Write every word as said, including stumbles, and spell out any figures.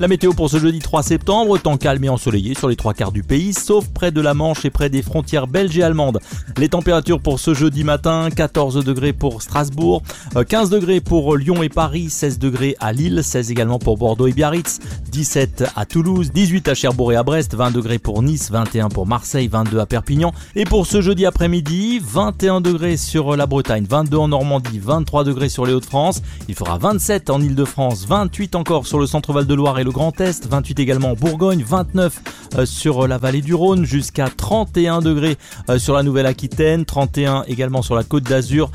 La météo pour ce jeudi trois septembre, temps calme et ensoleillé sur les trois quarts du pays, sauf près de la Manche et près des frontières belges et allemandes. Les températures pour ce jeudi matin, quatorze degrés pour Strasbourg, quinze degrés pour Lyon et Paris, seize degrés à Lille, seize également pour Bordeaux et Biarritz, dix-sept à Toulouse, dix-huit à Cherbourg et à Brest, vingt degrés pour Nice, vingt et un pour Marseille, vingt-deux à Perpignan. Et pour ce jeudi après-midi, vingt et un degrés sur la Bretagne, vingt-deux en Normandie, vingt-trois degrés sur les Hauts-de-France. Il fera vingt-sept en Île-de-France, vingt-huit encore sur le centre-Val de Loire et le Grand Est, vingt-huit également en Bourgogne, vingt-neuf sur la vallée du Rhône, jusqu'à trente et un degrés sur la Nouvelle-Aquitaine, trente et un également sur la Côte d'Azur,